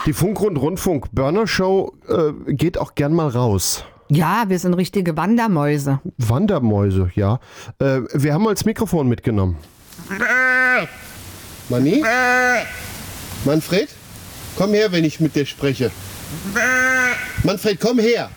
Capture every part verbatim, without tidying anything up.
Die Funk-Rund-Rundfunk Burner-Show äh, geht auch gern mal raus. Ja, wir sind richtige Wandermäuse. Wandermäuse, ja. Äh, wir haben mal das Mikrofon mitgenommen. Manni? Manfred? Komm her, wenn ich mit dir spreche. Manfred, komm her.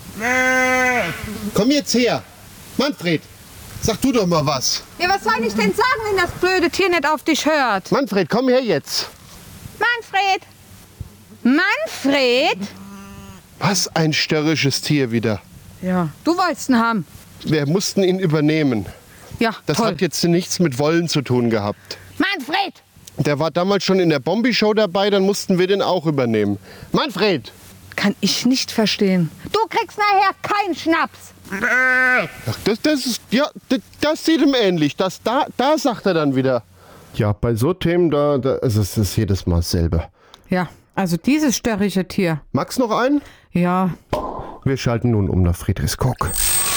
Komm jetzt her. Manfred, sag du doch mal was. Ja, was soll ich denn sagen, wenn das blöde Tier nicht auf dich hört? Manfred, komm her jetzt. Manfred! Manfred! Was ein störrisches Tier wieder. Ja, du wolltest ihn haben. Wir mussten ihn übernehmen. Ja, Das toll. hat jetzt nichts mit Wollen zu tun gehabt. Manfred! Der war damals schon in der Bombi-Show dabei, dann mussten wir den auch übernehmen. Manfred! Kann ich nicht verstehen. Du kriegst nachher keinen Schnaps. Ach, das, das ist, ja, das, das sieht ihm ähnlich. Das, da, da sagt er dann wieder. Ja, bei so Themen, da, da ist es ist jedes Mal dasselbe. Ja, also dieses störrische Tier. Max noch einen? Ja. Wir schalten nun um nach Friedrichskoog.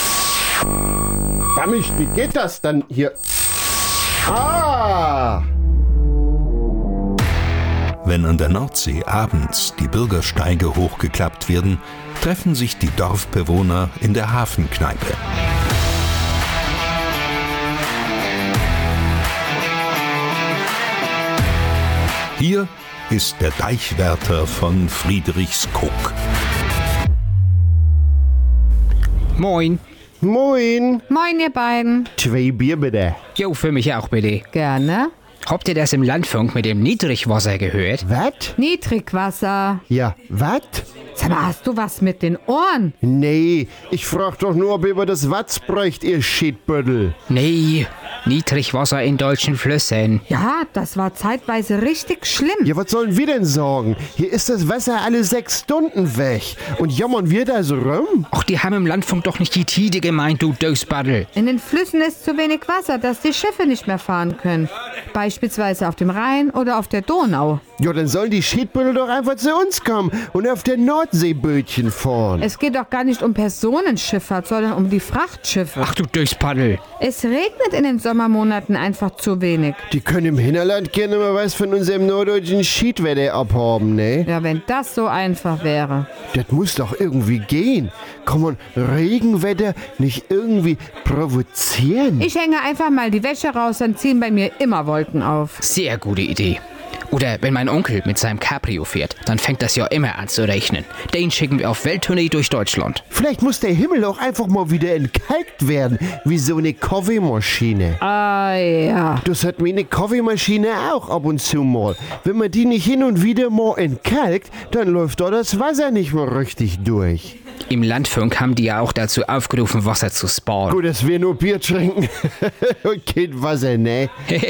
Damit, wie geht das dann hier? Ah! Wenn an der Nordsee abends die Bürgersteige hochgeklappt werden, treffen sich die Dorfbewohner in der Hafenkneipe. Hier ist der Deichwärter von Friedrichskoog. Moin. Moin! Moin, ihr beiden. Zwei Bier bitte. Jo, für mich auch bitte. Gerne. Habt ihr das im Landfunk mit dem Niedrigwasser gehört? Was? Niedrigwasser. Ja, was? Sag mal, hast du was mit den Ohren? Nee, ich frag doch nur, ob ihr über das Watz bräucht, ihr Schiedbüttel. Nee, Niedrigwasser in deutschen Flüssen. Ja, das war zeitweise richtig schlimm. Ja, was sollen wir denn sagen? Hier ist das Wasser alle sechs Stunden weg. Und jammern wir da so rum? Ach, die haben im Landfunk doch nicht die Tide gemeint, du Dösbaddel. In den Flüssen ist zu wenig Wasser, dass die Schiffe nicht mehr fahren können. Beispielsweise auf dem Rhein oder auf der Donau. Ja, dann sollen die Schiedbüttel doch einfach zu uns kommen und auf der Nordsee Bötchen fahren. Es geht doch gar nicht um Personenschifffahrt, sondern um die Frachtschiffe. Ach du Dösbaddel. Es regnet in den Sommermonaten einfach zu wenig. Die können im Hinterland gerne mal was von unserem norddeutschen Schiedwetter abhaben, ne? Ja, wenn das so einfach wäre. Das muss doch irgendwie gehen. Kann man Regenwetter nicht irgendwie provozieren? Ich hänge einfach mal die Wäsche raus, dann ziehen bei mir immer Wolken auf. Sehr gute Idee. Oder wenn mein Onkel mit seinem Cabrio fährt, dann fängt das ja immer an zu regnen. Den schicken wir auf Welttournee durch Deutschland. Vielleicht muss der Himmel auch einfach mal wieder entkalkt werden, wie so eine Kaffeemaschine. Ah ja. Das hat meine Kaffeemaschine auch ab und zu mal. Wenn man die nicht hin und wieder mal entkalkt, dann läuft da das Wasser nicht mehr richtig durch. Im Landfunk haben die ja auch dazu aufgerufen, Wasser zu sparen. Gut, dass wir nur Bier trinken und kein Wasser, ne?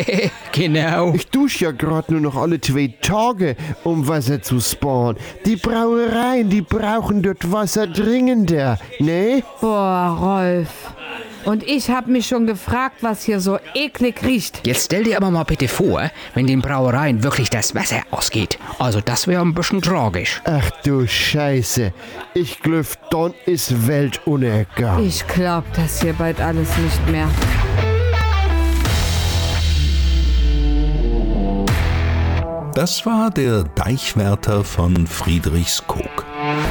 Genau. Ich dusche ja gerade nur noch alle zwei Tage, um Wasser zu sparen. Die Brauereien, die brauchen dort Wasser dringender, ne? Boah, Rolf. Und ich hab mich schon gefragt, was hier so eklig riecht. Jetzt stell dir aber mal bitte vor, wenn den Brauereien wirklich das Wasser ausgeht. Also das wäre ein bisschen tragisch. Ach du Scheiße. Ich glaub, dann ist Weltuntergang. Ich glaub das hier bald alles nicht mehr. Das war der Deichwärter von Friedrichskoog.